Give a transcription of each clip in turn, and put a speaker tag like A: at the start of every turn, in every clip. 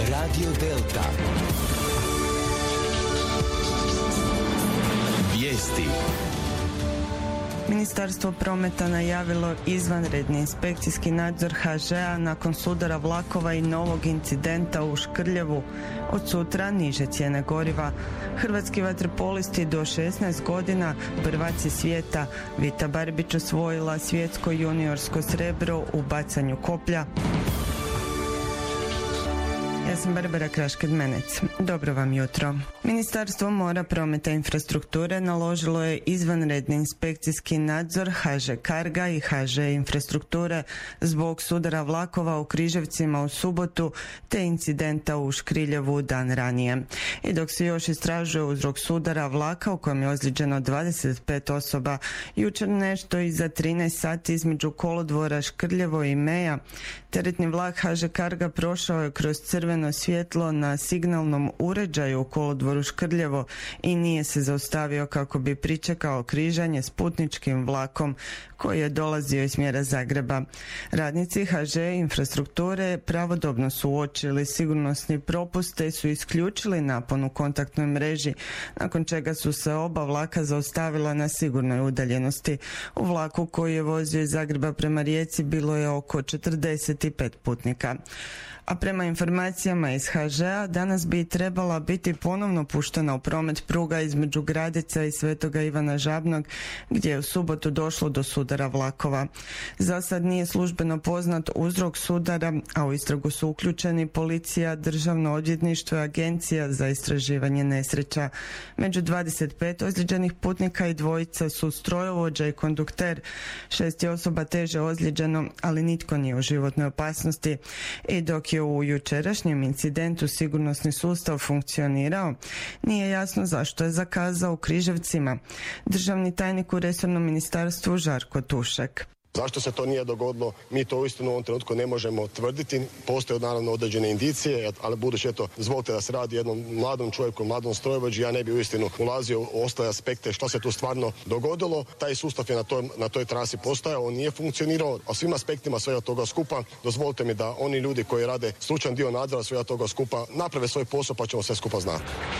A: Radio Delta. Vijesti.
B: Ministarstvo prometa najavilo izvanredni inspekcijski nadzor HŽ-a nakon sudara vlakova i novog incidenta u Škrljevu. Od sutra niže cijene goriva. Hrvatski vaterpolisti do 16 godina, prvaci svijeta. Vita Barbić osvojila svjetsko juniorsko srebro u bacanju koplja. Ja sam Barbara Krašked-Menec. Dobro vam jutro. Ministarstvo mora, prometa i infrastrukture naložilo je izvanredni inspekcijski nadzor HŽ Carga i HŽ infrastrukture zbog sudara vlakova u Križevcima u subotu te incidenta u Škriljevu dan ranije. I dok se još istražuje uzrok sudara vlaka u kojem je ozlijeđeno 25 osoba, jučer nešto iza 13 sati između kolodvora Škrljevo i Meja, teretni vlak HŽ Carga prošao je kroz crveno svjetlo na signalnom uređaju u kolodvoru Škrljevo i nije se zaustavio kako bi pričekao križanje s putničkim vlakom koji je dolazio iz smjera Zagreba. Radnici HŽ infrastrukture pravodobno su uočili sigurnosni propust te su isključili napon u kontaktnoj mreži, nakon čega su se oba vlaka zaustavila na sigurnoj udaljenosti. U vlaku koji je vozio iz Zagreba prema Rijeci bilo je oko 45 putnika. A prema informacijama iz HŽ-a danas bi trebala biti ponovno puštena u promet pruga između Gradeca i Svetoga Ivana Žabnog, gdje je u subotu došlo do sudara vlakova. Za sad nije službeno poznat uzrok sudara, a u istragu su uključeni policija, državno odvjetništvo i agencija za istraživanje nesreća. Među 25 ozlijeđenih putnika i dvojica su strojovođa i kondukter. 6 je osoba teže ozlijeđeno, ali nitko nije u životnoj opasnosti. I dok je u jučerašnjem incidentu sigurnosni sustav funkcionirao, nije jasno zašto je zakazao u Križevcima. Državni tajnik u resornom ministarstvu Žarko Tušek.
C: Zašto se to nije dogodilo, mi to uistinu u ovom trenutku ne možemo tvrditi. Postoje naravno određene indicije, ali budući dozvolite da se radi jednom mladom čovjeku, mladom strojovođi, ja ne bi uistinu ulazio u ostale aspekte što se tu stvarno dogodilo. Taj sustav je na toj trasi postojao, on nije funkcionirao, a svim aspektima svega toga skupa dozvolite mi da oni ljudi koji rade stručan dio nadzora svega toga skupa naprave svoj posao pa ćemo sve skupa znati.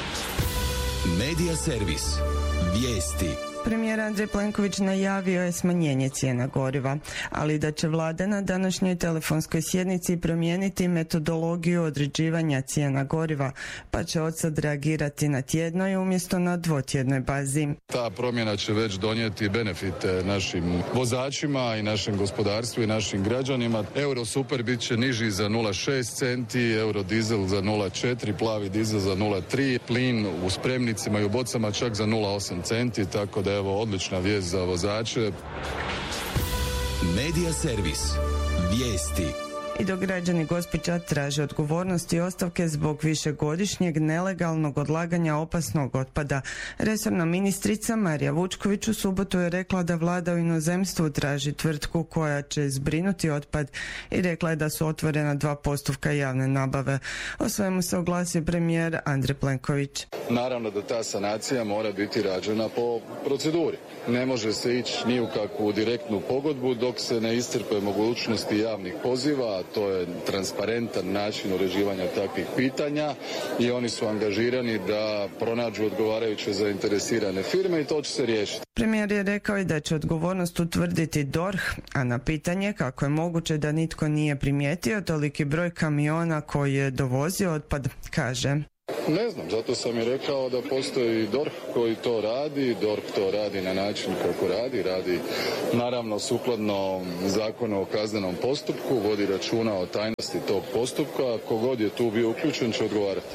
A: Medija servis. Vijesti.
B: Premijer Andrej Plenković najavio je smanjenje cijena goriva, ali da će vlada na današnjoj telefonskoj sjednici promijeniti metodologiju određivanja cijena goriva, pa će od sad reagirati na tjednoj umjesto na dvotjednoj bazi.
D: Ta promjena će već donijeti benefite našim vozačima i našem gospodarstvu i našim građanima. Euro super bit će niži za 0,6 centi, euro dizel za 0,4, plavi dizel za 0,3, plin u spremnicima i u bocama čak za 0,8 centi, tako da evo odlična vijest za vozače.
A: Medija servis. Vijesti.
B: I dok građani Gospića traže odgovornost i ostavke zbog višegodišnjeg nelegalnog odlaganja opasnog otpada, resorna ministrica Marija Vučković u subotu je rekla da vlada u inozemstvu traži tvrtku koja će zbrinuti otpad i rekla je da su otvorena 2 postupka javne nabave. O svemu se oglasio premijer Andrej Plenković.
D: Naravno da ta sanacija mora biti rađena po proceduri. Ne može se ići ni u kakvu direktnu pogodbu dok se ne iscrpe mogućnosti javnih poziva. To je transparentan način uređivanja takvih pitanja i oni su angažirani da pronađu odgovarajuće zainteresirane firme i to će se riješiti.
B: Premijer je rekao i da će odgovornost utvrditi DORH, a na pitanje kako je moguće da nitko nije primijetio toliki broj kamiona koji je dovozio otpad, kaže:
D: Ne znam, zato sam i rekao da postoji DORH koji to radi. DORH to radi na način kako radi naravno sukladno Zakonu o kaznenom postupku, vodi računa o tajnosti tog postupka, a kogod je tu bio uključen će odgovarati.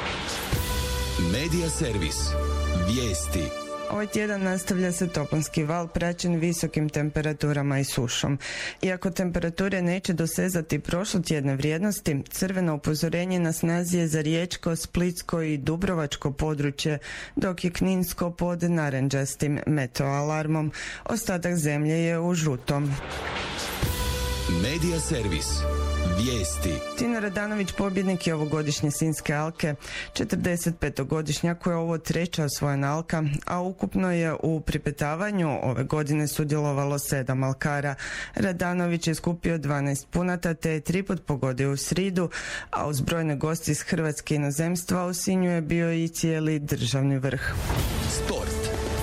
A: Medija servis. Vijesti.
B: Ovaj tjedan nastavlja se toplinski val praćen visokim temperaturama i sušom. Iako temperature neće dosezati prošlotjedne vrijednosti, crveno upozorenje na snazi je za riječko, splitsko i dubrovačko područje, dok je kninsko pod narančastim meteoalarmom. Ostatak zemlje je u žutom.
A: Medija servis. Vijesti.
B: Tina Radanović pobjednik je ovogodišnje Sinjske alke, 45-godišnjak koja je ovo treća osvojena alka, a ukupno je u pripetavanju ove godine sudjelovalo 7 alkara. Radanović je skupio 12 punata te je 3 put pogodio u sridu, a uz brojne gosti iz Hrvatske i inozemstva u Sinju je bio i cijeli državni vrh.
A: Sport.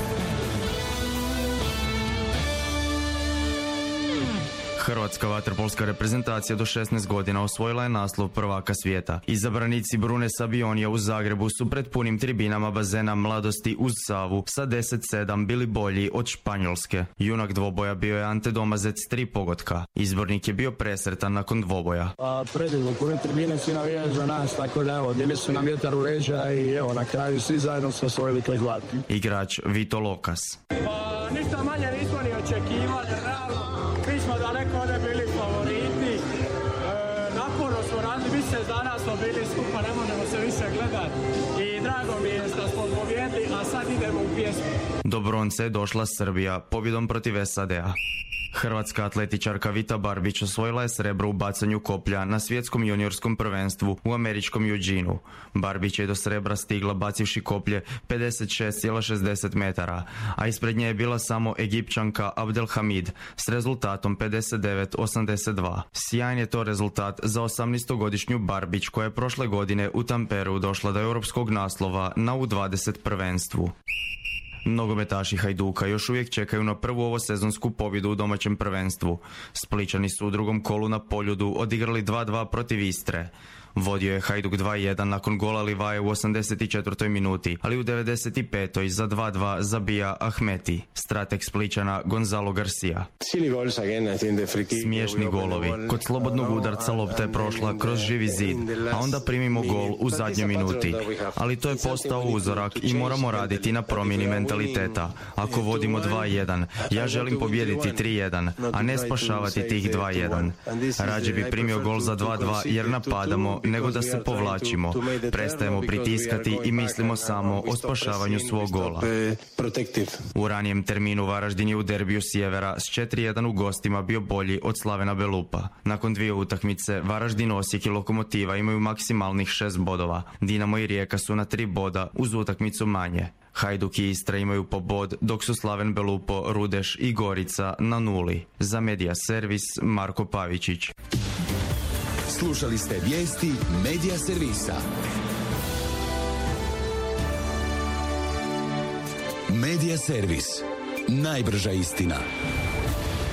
E: Hrvatska vaterpolska reprezentacija do 16 godina osvojila je naslov prvaka svijeta. Izabranici Brune Sabionija u Zagrebu su pred punim tribinama bazena Mladosti uz Savu sa 10-7 bili bolji od Španjolske. Junak dvoboja bio je Ante Domazec 3 pogotka. Izbornik je bio presretan nakon dvoboja.
F: Predivno, pune tribine svi navijaju za nas, tako da evo, bili su nam vjetar u leđa i evo, na kraju svi zajedno su osvojili taj zlatni.
E: Igrač Vito Lokas.
F: Pa ništa manje nismo ni očekivali, realno. Mi smo daleko ovdje bili favoriti, naporno smo radili, mjesec dana smo bili skupa, ne možemo se više gledati i drago mi je da smo pobjedili, a sad idemo u pjesmu.
E: Do bronce je došla Srbija pobjedom protiv SAD-a. Hrvatska atletičarka Vita Barbić osvojila je srebro u bacanju koplja na svjetskom juniorskom prvenstvu u američkom Eugeneu. Barbić je do srebra stigla bacivši koplje 56,60 metara, a ispred nje je bila samo Egipćanka Abdelhamid s rezultatom 59,82. Sjajan je to rezultat za 18-godišnju Barbić koja je prošle godine u Tamperu došla do europskog naslova na U20 prvenstvu. Nogometaši Hajduka još uvijek čekaju na prvu ovosezonsku pobjedu u domaćem prvenstvu. Splićani su u drugom kolu na Poljudu odigrali 2-2 protiv Istre. Vodio je Hajduk 2-1 nakon gola Livaje u 84. minuti, ali u 95. za 2-2 zabija Ahmeti. Strateg Splićana Gonzalo Garcia. Smiješni golovi. Kod slobodnog udarca lopta je prošla kroz živi zid, a onda primimo gol u zadnjoj minuti. Ali to je postao uzorak i moramo raditi na promjeni mentaliteta. Ako vodimo 2-1, ja želim pobijediti 3-1, a ne spašavati tih 2-1. Rađe bi primio gol za 2-2 jer napadamo nego da se povlačimo. Prestajemo pritiskati i mislimo samo o spašavanju svog gola. U ranijem terminu Varaždin je u derbiju Sjevera s 4-1 u gostima bio bolji od Slavena Belupa. Nakon 2 utakmice Varaždin, Osijek i Lokomotiva imaju maksimalnih 6 bodova. Dinamo i Rijeka su na 3 boda uz utakmicu manje. Hajduk i Istra imaju po bod, dok su Slaven Belupo, Rudeš i Gorica na 0. Za Medija Servis Marko Pavičić.
A: Slušali ste vijesti Medija Servisa. Medija Servis. Najbrža istina.